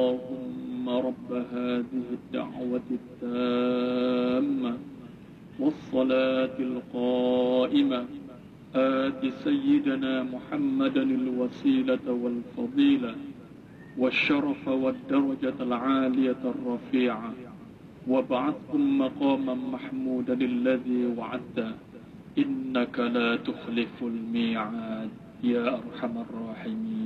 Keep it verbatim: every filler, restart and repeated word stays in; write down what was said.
اللهم رب هذه الدعوة التامة والصلاة القائمة آت سيدنا محمدا الوسيلة والفضيلة والشرف والدرجة العالية الرفيعة وابعثهم مقاما محمودا الذي وعدته إنك لا تخلف الميعاد يا أرحم الراحمين.